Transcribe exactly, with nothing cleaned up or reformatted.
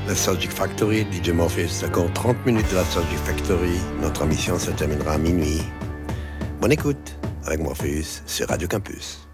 la Surgic Factory, D J Morpheus, encore trente minutes de la Surgic Factory. Notre émission se terminera à minuit. Bonne écoute avec Morpheus sur Radio Campus.